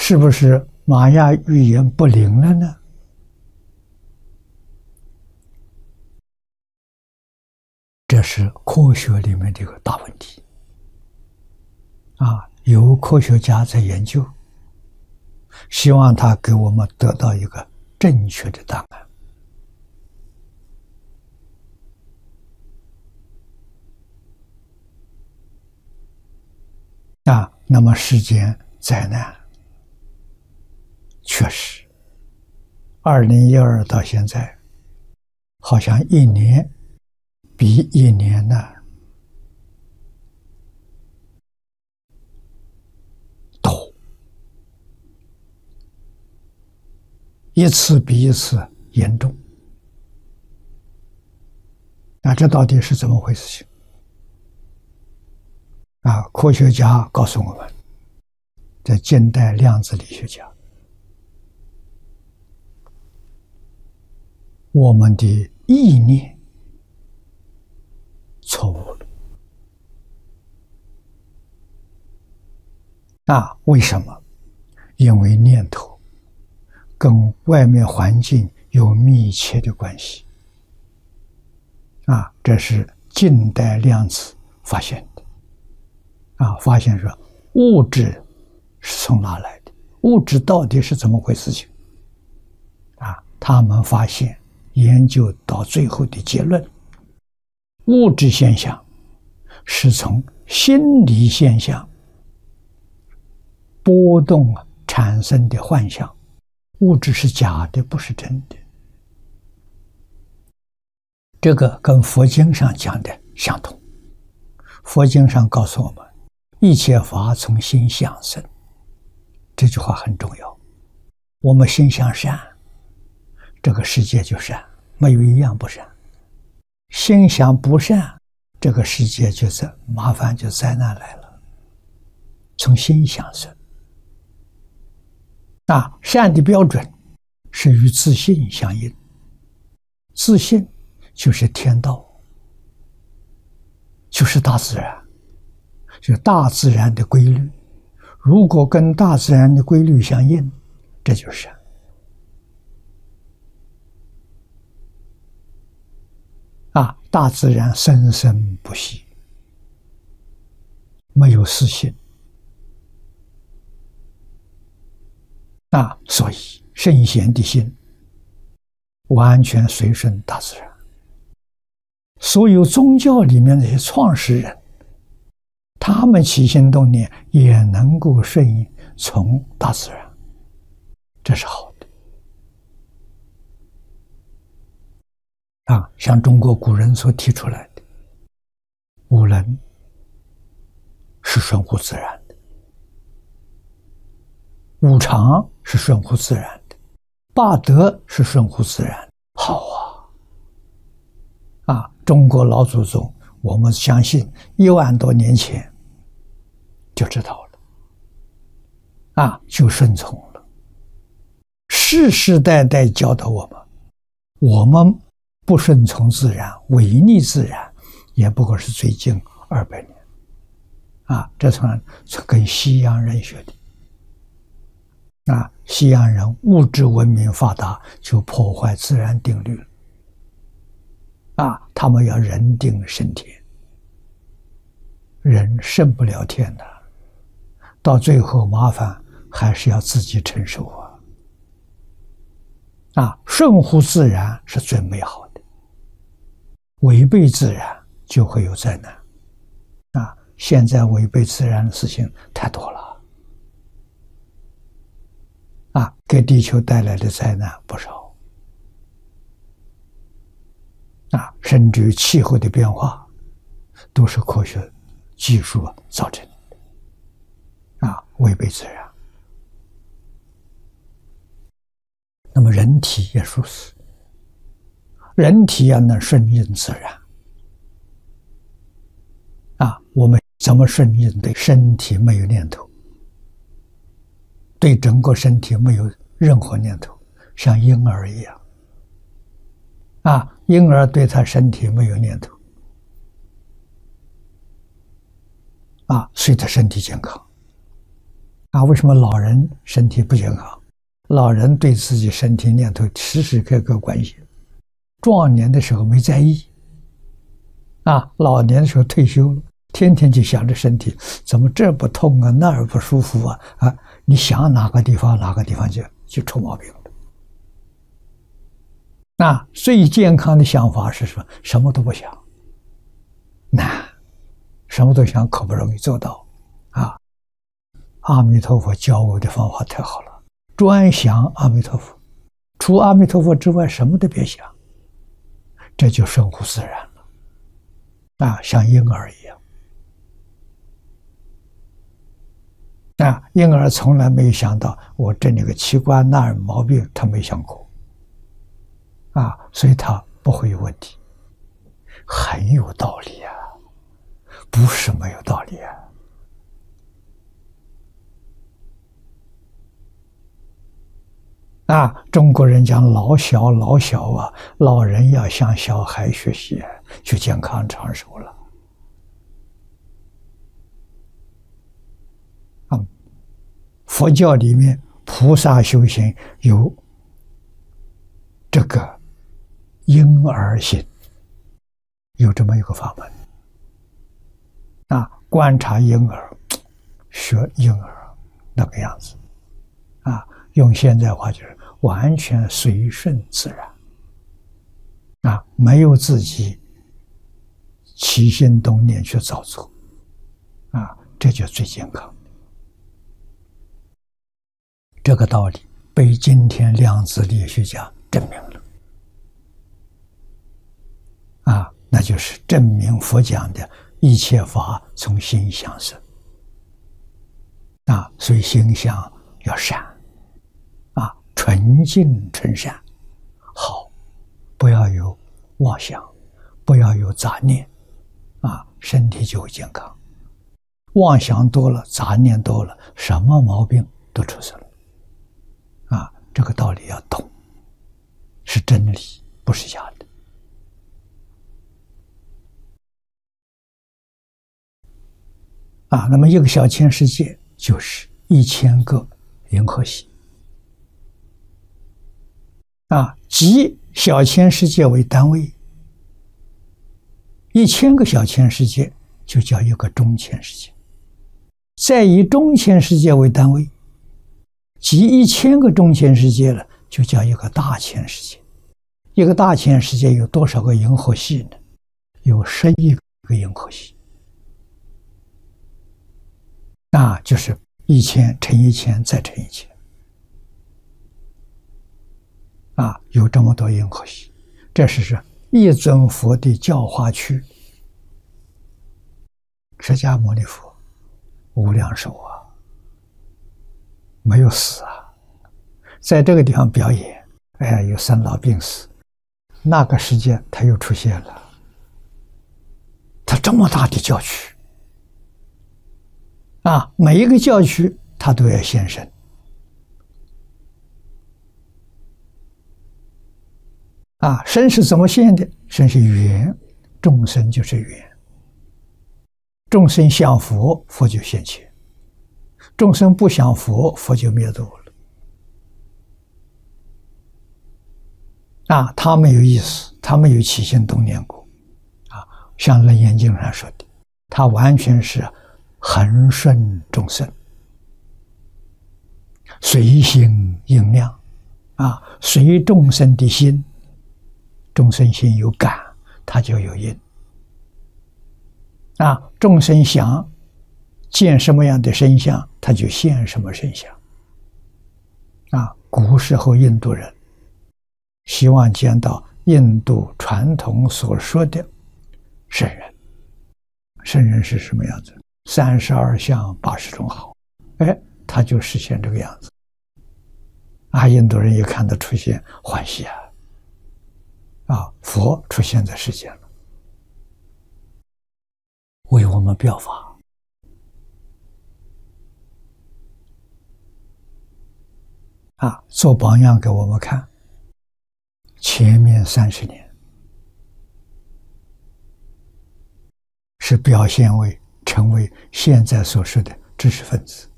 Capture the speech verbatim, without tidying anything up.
是不是玛雅预言不灵了呢？这是科学里面的一个大问题啊！有科学家在研究，希望他给我们得到一个正确的答案。啊，那么世间灾难确实，二零一二到现在，好像一年比一年呢多，一次比一次严重。那这到底是怎么回事情？啊，科学家告诉我们，在近代量子力学家，我们的意念错误了。啊，为什么？因为念头跟外面环境有密切的关系。啊，这是近代量子发现的。啊，发现说物质是从哪来的？物质到底是怎么回事情？啊，他们发现研究到最后的结论，物质现象是从心理现象波动产生的幻象，物质是假的，不是真的。这个跟佛经上讲的相同。佛经上告诉我们，一切法从心想生，这句话很重要。我们心想善，这个世界就善，没有一样不善。心想不善，这个世界就是麻烦，就灾难来了。从心想生。啊，善的标准是与自信相应，自信就是天道，就是大自然，就是大自然的规律。如果跟大自然的规律相应，这就是善。啊，大自然生生不息，没有私心。啊，所以圣贤的心完全随顺大自然。所有宗教里面那些创始人，他们起心动念也能够顺应从大自然，这是好的。啊，像中国古人所提出来的五伦是顺乎自然的，五常是顺乎自然的，八德是顺乎自然。好啊！啊，中国老祖宗，我们相信一万多年前就知道了，啊，就顺从了，世世代代教导我们，我们不顺从自然，违逆自然，也不过是最近二百年，啊，这算是跟西洋人学的。啊，西洋人物质文明发达，就破坏自然定律了。啊，他们要人定胜天，人胜不了天的，到最后麻烦还是要自己承受啊。啊，顺乎自然是最美好的，违背自然就会有灾难。啊，现在违背自然的事情太多了。啊，给地球带来的灾难不少。啊，甚至于气候的变化，都是科学技术造成的。啊，违背自然。那么人体也如此，人体要能顺应自然。啊，我们怎么顺应对身体没有念头？对整个身体没有任何念头，像婴儿一样。啊，婴儿对他身体没有念头，啊，所以他身体健康。 啊，为什么老人身体不健康？老人对自己身体念头时时刻刻关心，壮年的时候没在意，啊，老年的时候退休了，天天就想着身体怎么这不痛啊，那儿不舒服啊，啊，你想哪个地方哪个地方就就出毛病了。那最健康的想法是什么？什么都不想，难，什么都想可不容易做到啊！阿弥陀佛教我的方法太好了，专想阿弥陀佛，除阿弥陀佛之外什么都别想，这就顺乎自然了啊，像婴儿一样啊，婴儿从来没有想到我这里个器官那儿毛病，他没想过啊，所以他不会有问题，很有道理啊，不是没有道理啊。啊，中国人讲老小老小啊，老人要向小孩学习，就健康长寿了。啊，佛教里面菩萨修行有这个婴儿行，有这么一个法门。啊，观察婴儿，学婴儿那个样子，啊。用现在话就是完全随顺自然，啊，没有自己起心动念去造作，啊，这就最健康。这个道理被今天量子力学家证明了，啊，那就是证明佛讲的一切法从心想生，啊，所以心想要善。纯净纯善，好，不要有妄想，不要有杂念，啊，身体就会健康。妄想多了，杂念多了，什么毛病都出现了。啊，这个道理要懂，是真理，不是假的。啊，那么一个小千世界就是一千个银河系。啊，即小千世界为单位，一千个小千世界就叫一个中千世界，再以中千世界为单位，即一千个中千世界了，就叫一个大千世界。一个大千世界有多少个银河系呢？有十亿个银河系，那就是一千乘一千再乘一千。啊，有这么多银河系，这是是一尊佛的教化区。释迦牟尼佛无量寿啊，没有死啊，在这个地方表演，哎呀，有生老病死，那个时间他又出现了。他这么大的教区啊，每一个教区他都要现身。啊，身是怎么现的？身是缘，众生就是缘。众生想佛，佛就现前；众生不想佛，佛就灭度了。啊，他没有意思，他没有起心动念过。啊，像《楞严经》上说的，他完全是恒顺众生，随心应量，啊，随众生的心。众生心有感，它就有因。啊，众生想见什么样的身相，它就现什么身相。啊，古时候印度人希望见到印度传统所说的圣人。圣人是什么样子？三十二相八十种好，哎，他就实现这个样子。啊，印度人一看到出现，欢喜啊！啊，佛出现在世间了，为我们表法。啊，做榜样给我们看。前面三十年是表现为成为现在所说的知识分子。